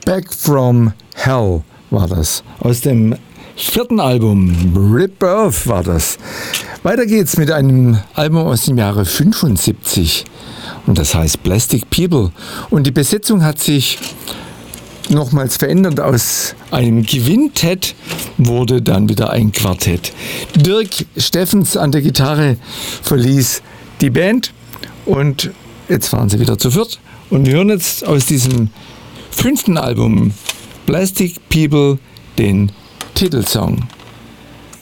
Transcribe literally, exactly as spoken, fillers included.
Back from Hell war das. Aus dem vierten Album, Rebirth war das. Weiter geht's mit einem Album aus dem Jahre fünfundsiebzig. Und das heißt Plastic People. Und die Besetzung hat sich nochmals verändert. Aus einem Quintett wurde dann wieder ein Quartett. Dirk Steffens an der Gitarre verließ die Band und jetzt waren sie wieder zu viert. Und wir hören jetzt aus diesem fünften Album Plastic People den Titelsong.